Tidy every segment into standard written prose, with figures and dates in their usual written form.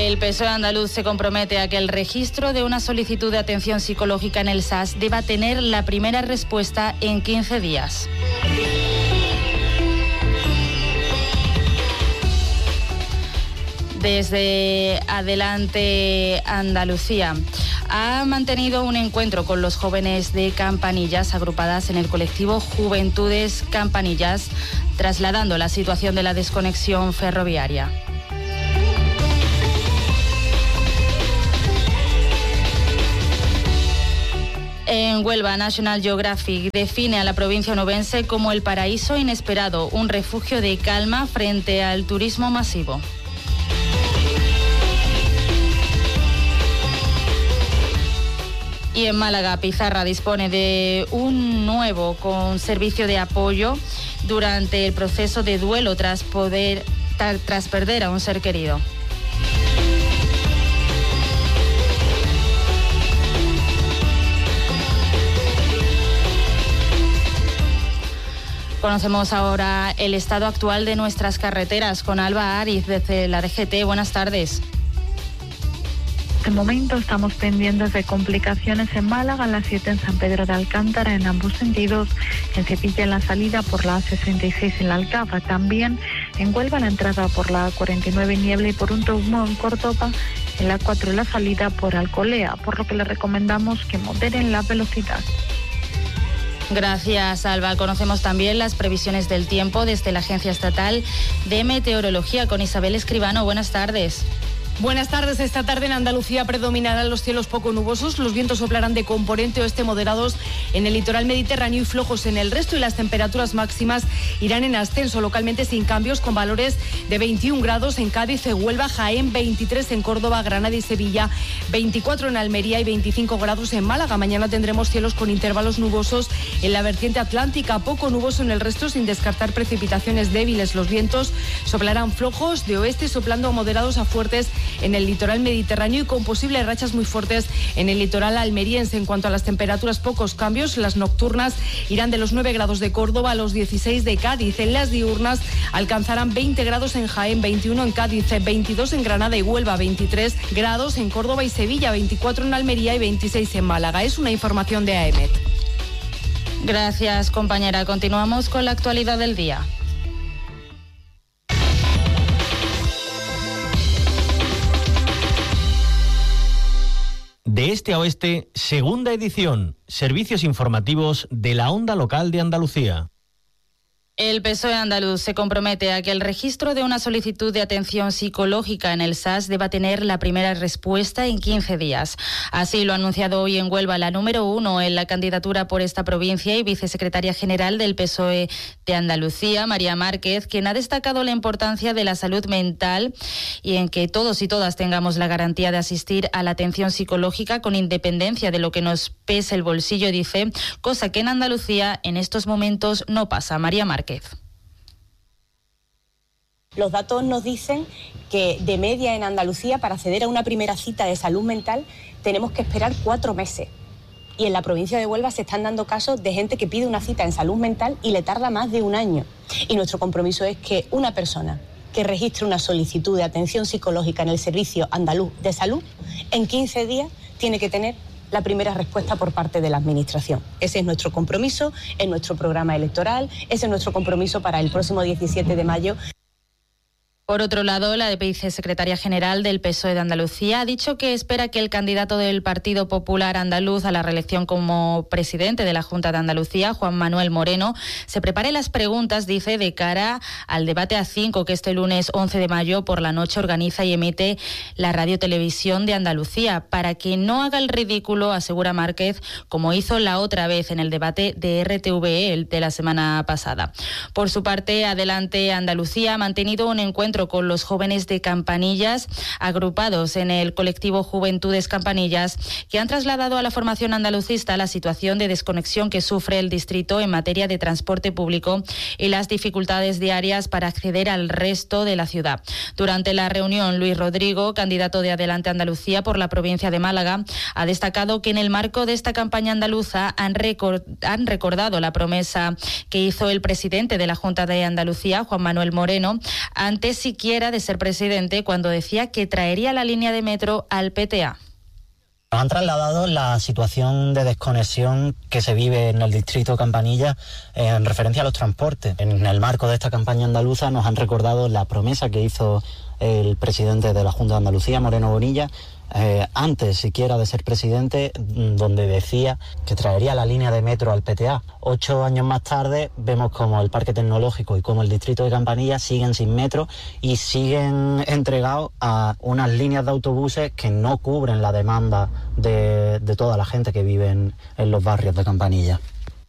El PSOE andaluz se compromete a que el registro de una solicitud de atención psicológica en el SAS deba tener la primera respuesta en 15 días. Desde Adelante Andalucía ha mantenido un encuentro con los jóvenes de Campanillas agrupadas en el colectivo Juventudes Campanillas, trasladando la situación de la desconexión ferroviaria. En Huelva, National Geographic define a la provincia onubense como el paraíso inesperado, un refugio de calma frente al turismo masivo. Y en Málaga, Pizarra dispone de un nuevo con servicio de apoyo durante el proceso de duelo tras perder a un ser querido. Conocemos ahora el estado actual de nuestras carreteras con Alba Ariz desde la DGT. Buenas tardes. En este momento estamos pendientes de complicaciones en Málaga, en la 7 en San Pedro de Alcántara en ambos sentidos, en Sevilla en la salida por la A66 en la Alcaba, también en Huelva la entrada por la A49 Niebla y por un tramo en Córdoba en la 4 la salida por Alcolea, por lo que les recomendamos que moderen la velocidad. Gracias, Alba. Conocemos también las previsiones del tiempo desde la Agencia Estatal de Meteorología con Isabel Escribano. Buenas tardes. Buenas tardes. Esta tarde en Andalucía predominarán los cielos poco nubosos. Los vientos soplarán de componente oeste moderados en el litoral mediterráneo y flojos en el resto, y las temperaturas máximas irán en ascenso, localmente sin cambios, con valores de 21 grados en Cádiz, Huelva, Jaén, 23 en Córdoba, Granada y Sevilla, 24 en Almería y 25 grados en Málaga. Mañana tendremos cielos con intervalos nubosos en la vertiente atlántica, poco nuboso en el resto, sin descartar precipitaciones débiles. Los vientos soplarán flojos de oeste, soplando a moderados a fuertes en el litoral mediterráneo y con posibles rachas muy fuertes en el litoral almeriense. En cuanto a las temperaturas, pocos cambios. Las nocturnas irán de los 9 grados de Córdoba a los 16 de Cádiz. En las diurnas alcanzarán 20 grados en Jaén, 21 en Cádiz, 22 en Granada y Huelva, 23 grados en Córdoba y Sevilla, 24 en Almería y 26 en Málaga. Es una información de AEMET. Gracias, compañera. Continuamos con la actualidad del día. De este a oeste, segunda edición, servicios informativos de la Onda Local de Andalucía. El PSOE andaluz se compromete a que el registro de una solicitud de atención psicológica en el SAS deba tener la primera respuesta en 15 días. Así lo ha anunciado hoy en Huelva la número 1 en la candidatura por esta provincia y vicesecretaria general del PSOE de Andalucía, María Márquez, quien ha destacado la importancia de la salud mental y en que todos y todas tengamos la garantía de asistir a la atención psicológica con independencia de lo que nos pese el bolsillo, dice, cosa que en Andalucía en estos momentos no pasa. María Márquez. Los datos nos dicen que de media en Andalucía para acceder a una primera cita de salud mental tenemos que esperar 4 meses. Y en la provincia de Huelva se están dando casos de gente que pide una cita en salud mental y le tarda más de 1 año. Y nuestro compromiso es que una persona que registre una solicitud de atención psicológica en el Servicio Andaluz de Salud, en 15 días tiene que tener la primera respuesta por parte de la Administración. Ese es nuestro compromiso, es nuestro programa electoral, ese es nuestro compromiso para el próximo 17 de mayo. Por otro lado, la vicesecretaria general del PSOE de Andalucía ha dicho que espera que el candidato del Partido Popular Andaluz a la reelección como presidente de la Junta de Andalucía, Juan Manuel Moreno, se prepare las preguntas, dice, de cara al debate A5 que este lunes 11 de mayo por la noche organiza y emite la Radio Televisión de Andalucía, para que no haga el ridículo, asegura Márquez, como hizo la otra vez en el debate de RTVE de la semana pasada. Por su parte, Adelante Andalucía ha mantenido un encuentro con los jóvenes de Campanillas, agrupados en el colectivo Juventudes Campanillas, que han trasladado a la formación andalucista la situación de desconexión que sufre el distrito en materia de transporte público y las dificultades diarias para acceder al resto de la ciudad. Durante la reunión, Luis Rodrigo, candidato de Adelante Andalucía por la provincia de Málaga, ha destacado que en el marco de esta campaña andaluza han recordado la promesa que hizo el presidente de la Junta de Andalucía, Juan Manuel Moreno, antes siquiera de ser presidente cuando decía que traería la línea de metro al PTA. Nos han trasladado la situación de desconexión que se vive en el distrito de Campanilla en referencia a los transportes. En el marco de esta campaña andaluza nos han recordado la promesa que hizo el presidente de la Junta de Andalucía, Moreno Bonilla, antes siquiera de ser presidente, donde decía que traería la línea de metro al PTA. 8 años más tarde vemos como el Parque Tecnológico y como el distrito de Campanilla siguen sin metro y siguen entregados a unas líneas de autobuses que no cubren la demanda de toda la gente que vive en los barrios de Campanilla.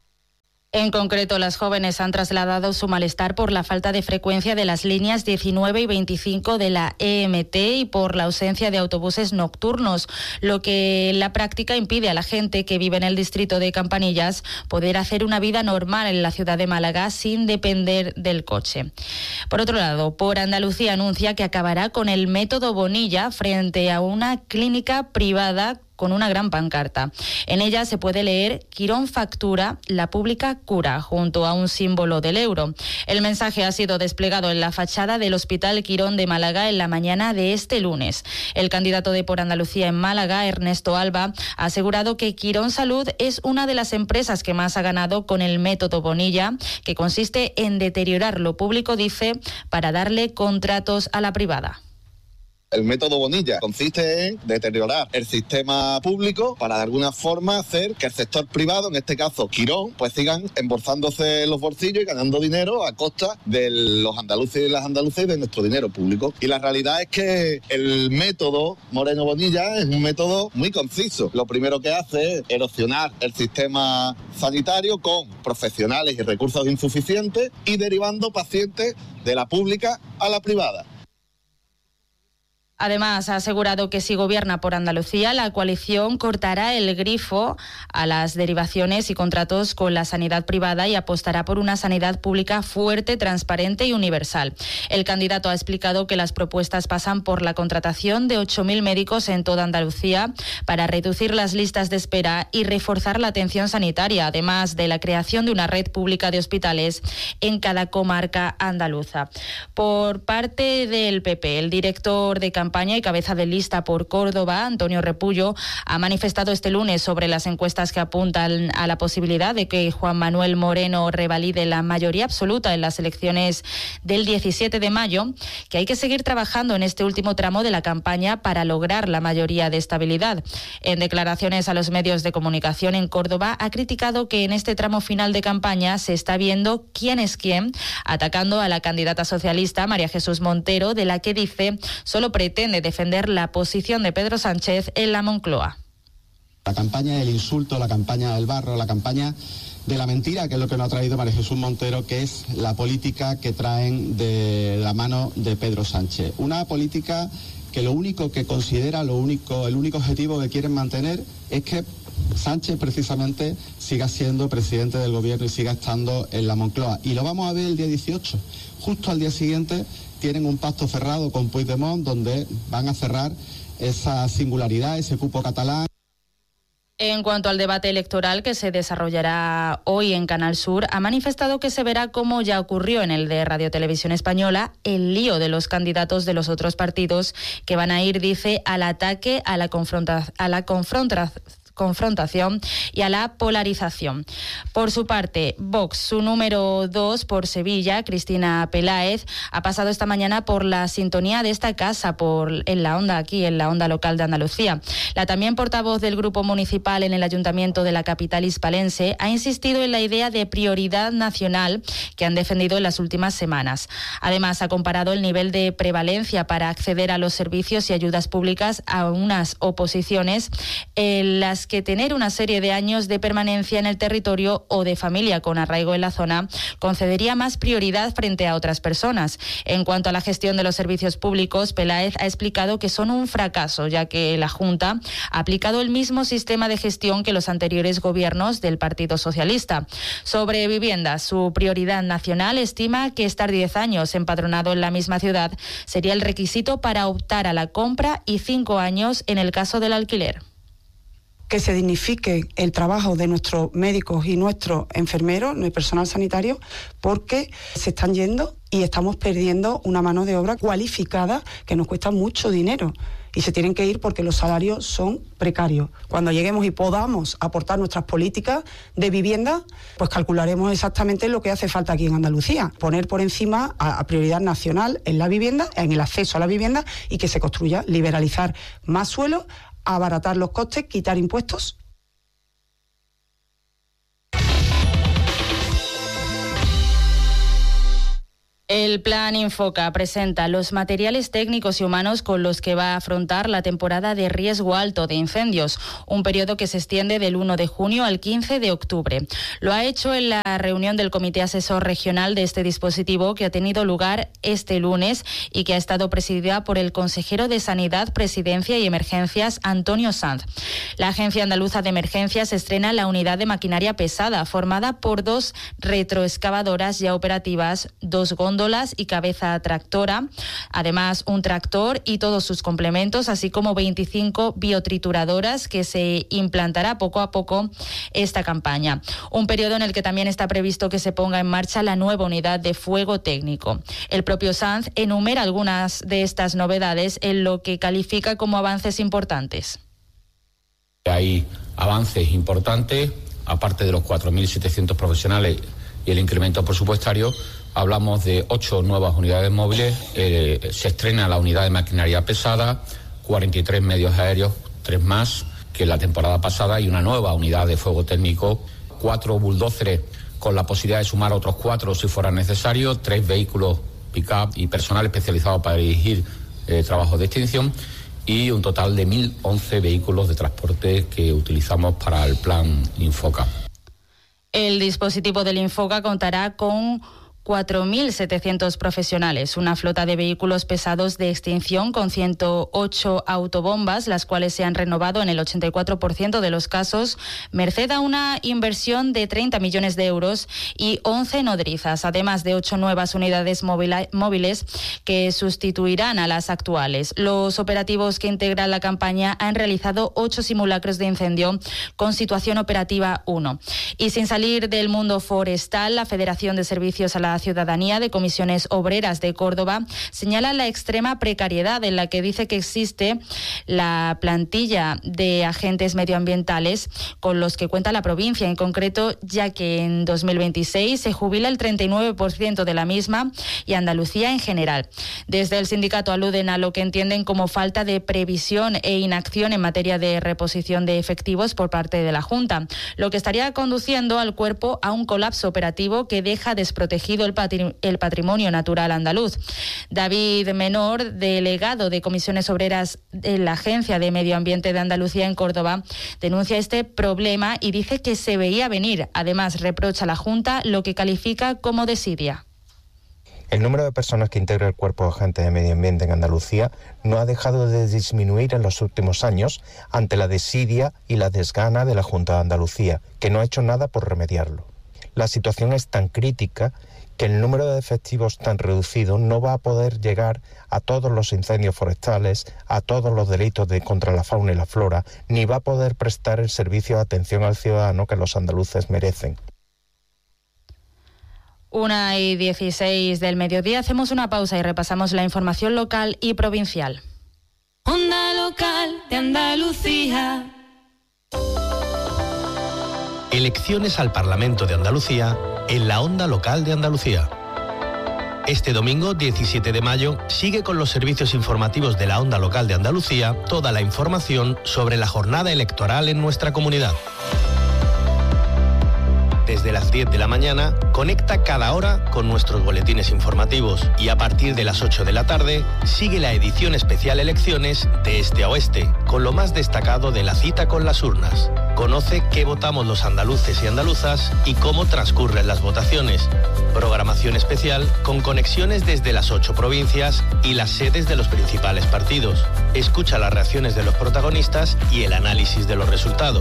En concreto, las jóvenes han trasladado su malestar por la falta de frecuencia de las líneas 19 y 25 de la EMT y por la ausencia de autobuses nocturnos, lo que en la práctica impide a la gente que vive en el distrito de Campanillas poder hacer una vida normal en la ciudad de Málaga sin depender del coche. Por otro lado, Por Andalucía anuncia que acabará con el método Bonilla frente a una clínica privada con una gran pancarta. En ella se puede leer «Quirón factura, la pública cura», junto a un símbolo del euro. El mensaje ha sido desplegado en la fachada del Hospital Quirón de Málaga en la mañana de este lunes. El candidato de Por Andalucía en Málaga, Ernesto Alba, ha asegurado que Quirón Salud es una de las empresas que más ha ganado con el método Bonilla, que consiste en deteriorar lo público, dice, para darle contratos a la privada. El método Bonilla consiste en deteriorar el sistema público para de alguna forma hacer que el sector privado, en este caso Quirón, pues sigan embolsándose los bolsillos y ganando dinero a costa de los andaluces y las andaluzas y de nuestro dinero público. Y la realidad es que el método Moreno Bonilla es un método muy conciso. Lo primero que hace es erosionar el sistema sanitario con profesionales y recursos insuficientes y derivando pacientes de la pública a la privada. Además, ha asegurado que si gobierna Por Andalucía, la coalición cortará el grifo a las derivaciones y contratos con la sanidad privada y apostará por una sanidad pública fuerte, transparente y universal. El candidato ha explicado que las propuestas pasan por la contratación de 8.000 médicos en toda Andalucía para reducir las listas de espera y reforzar la atención sanitaria, además de la creación de una red pública de hospitales en cada comarca andaluza. Por parte del PP, el director de campaña y cabeza de lista por Córdoba, Antonio Repullo, ha manifestado este lunes sobre las encuestas que apuntan a la posibilidad de que Juan Manuel Moreno revalide la mayoría absoluta en las elecciones del 17 de mayo, que hay que seguir trabajando en este último tramo de la campaña para lograr la mayoría de estabilidad. En declaraciones a los medios de comunicación en Córdoba, ha criticado que en este tramo final de campaña se está viendo quién es quién, atacando a la candidata socialista María Jesús Montero, de la que dice solo pretende defender la posición de Pedro Sánchez en la Moncloa. La campaña del insulto, la campaña del barro, la campaña de la mentira, que es lo que nos ha traído María Jesús Montero, que es la política que traen de la mano de Pedro Sánchez. Una política que lo único que considera, el único objetivo que quieren mantener es que Sánchez precisamente siga siendo presidente del gobierno y siga estando en la Moncloa. Y lo vamos a ver el día 18. Justo al día siguiente tienen un pacto cerrado con Puigdemont donde van a cerrar esa singularidad, ese cupo catalán. En cuanto al debate electoral que se desarrollará hoy en Canal Sur, ha manifestado que se verá, como ya ocurrió en el de Radio Televisión Española, el lío de los candidatos de los otros partidos que van a ir, dice, al ataque, a la confrontación y a la polarización. Por su parte, Vox, su número 2 por Sevilla, Cristina Peláez, ha pasado esta mañana por la sintonía de esta casa, en la onda local de Andalucía. La también portavoz del grupo municipal en el Ayuntamiento de la capital hispalense ha insistido en la idea de prioridad nacional que han defendido en las últimas semanas. Además, ha comparado el nivel de prevalencia para acceder a los servicios y ayudas públicas a unas oposiciones en las que tener una serie de años de permanencia en el territorio o de familia con arraigo en la zona concedería más prioridad frente a otras personas. En cuanto a la gestión de los servicios públicos, Peláez ha explicado que son un fracaso, ya que la Junta ha aplicado el mismo sistema de gestión que los anteriores gobiernos del Partido Socialista. Sobre vivienda, su prioridad nacional estima que estar 10 años empadronado en la misma ciudad sería el requisito para optar a la compra y 5 años en el caso del alquiler. que se dignifique el trabajo de nuestros médicos y nuestros enfermeros, el personal sanitario, porque se están yendo y estamos perdiendo una mano de obra cualificada que nos cuesta mucho dinero. Y se tienen que ir porque los salarios son precarios. Cuando lleguemos y podamos aportar nuestras políticas de vivienda, pues calcularemos exactamente lo que hace falta aquí en Andalucía. Poner por encima a prioridad nacional en la vivienda, en el acceso a la vivienda y que se construya, liberalizar más suelo, abaratar los costes, quitar impuestos. El Plan Infoca presenta los materiales técnicos y humanos con los que va a afrontar la temporada de riesgo alto de incendios, un periodo que se extiende del 1 de junio al 15 de octubre. Lo ha hecho en la reunión del Comité Asesor Regional de este dispositivo que ha tenido lugar este lunes y que ha estado presidida por el consejero de Sanidad, Presidencia y Emergencias, Antonio Sanz. La Agencia Andaluza de Emergencias estrena la unidad de maquinaria pesada, formada por 2 retroexcavadoras ya operativas, 2 góndolas y cabeza tractora, además un tractor y todos sus complementos, así como 25 biotrituradoras que se implantará poco a poco esta campaña. Un periodo en el que también está previsto que se ponga en marcha la nueva unidad de fuego técnico. El propio Sanz enumera algunas de estas novedades en lo que califica como avances importantes. Hay avances importantes, aparte de los 4.700 profesionales y el incremento presupuestario. Hablamos de 8 nuevas unidades móviles, se estrena la unidad de maquinaria pesada, 43 medios aéreos, 3 más que la temporada pasada, y una nueva unidad de fuego técnico, 4 bulldozers con la posibilidad de sumar otros 4 si fuera necesario, 3 vehículos pick-up y personal especializado para dirigir trabajos de extinción, y un total de 1.011 vehículos de transporte que utilizamos para el Plan Infoca. El dispositivo del Infoca contará con 4.700 profesionales, una flota de vehículos pesados de extinción con 108 autobombas, las cuales se han renovado en el 84% de los casos, merced a una inversión de 30 millones de euros y 11 nodrizas, además de 8 nuevas unidades móviles que sustituirán a las actuales. Los operativos que integran la campaña han realizado 8 simulacros de incendio con situación operativa 1. Y sin salir del mundo forestal, la Federación de Servicios a la Ciudadanía de Comisiones Obreras de Córdoba señala la extrema precariedad en la que dice que existe la plantilla de agentes medioambientales con los que cuenta la provincia, en concreto, ya que en 2026 se jubila el 39% de la misma y Andalucía en general. Desde el sindicato aluden a lo que entienden como falta de previsión e inacción en materia de reposición de efectivos por parte de la Junta, lo que estaría conduciendo al cuerpo a un colapso operativo que deja desprotegido el patrimonio natural andaluz. David Menor, delegado de Comisiones Obreras en la Agencia de Medio Ambiente de Andalucía en Córdoba, denuncia este problema y dice que se veía venir. Además, reprocha a la Junta lo que califica como desidia. El número de personas que integra el Cuerpo de Agentes de Medio Ambiente en Andalucía no ha dejado de disminuir en los últimos años ante la desidia y la desgana de la Junta de Andalucía, que no ha hecho nada por remediarlo. La situación es tan crítica que el número de efectivos tan reducido no va a poder llegar a todos los incendios forestales, a todos los delitos contra la fauna y la flora, ni va a poder prestar el servicio de atención al ciudadano que los andaluces merecen. 1:16 del mediodía, hacemos una pausa y repasamos la información local y provincial. Onda Local de Andalucía. Elecciones al Parlamento de Andalucía en la Onda Local de Andalucía. Este domingo, 17 de mayo, sigue con los servicios informativos de la Onda Local de Andalucía toda la información sobre la jornada electoral en nuestra comunidad. Desde las 10 de la mañana, conecta cada hora con nuestros boletines informativos y a partir de las 8 de la tarde, sigue la edición especial Elecciones de Este a Oeste, con lo más destacado de la cita con las urnas. Conoce qué votamos los andaluces y andaluzas y cómo transcurren las votaciones. Programación especial con conexiones desde las 8 provincias y las sedes de los principales partidos. Escucha las reacciones de los protagonistas y el análisis de los resultados.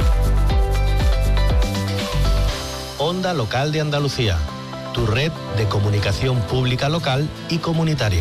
Onda Local de Andalucía, tu red de comunicación pública local y comunitaria.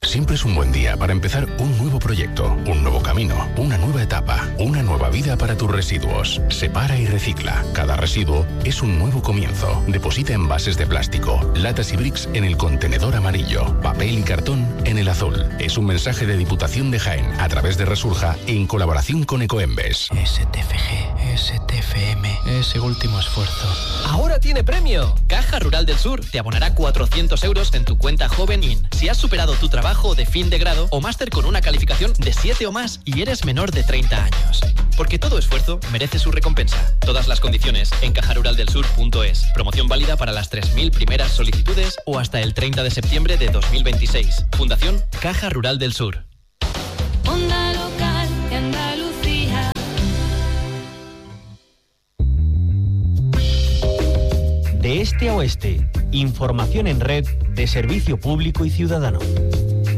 Siempre es un buen día para empezar un nuevo proyecto, un nuevo camino, una nueva etapa, una nueva vida para tus residuos. Separa y recicla. Cada residuo es un nuevo comienzo. Deposita envases de plástico, latas y bricks en el contenedor amarillo, papel y cartón en el azul. Es un mensaje de Diputación de Jaén a través de Resurja en colaboración con Ecoembes. STFG, STFM, ese último esfuerzo. ¡Ahora tiene premio! Caja Rural del Sur te abonará 400 euros en tu cuenta Joven In si has superado tu trabajo de fin de grado o máster con una calificación de 7 o más y eres menor de 30 años. Porque todo esfuerzo merece su recompensa. Todas las condiciones en cajaruraldelsur.es. Promoción válida para las 3.000 primeras solicitudes o hasta el 30 de septiembre de 2026. Fundación Caja Rural del Sur. Onda local de Andalucía. De este a oeste, información en red de servicio público y ciudadano.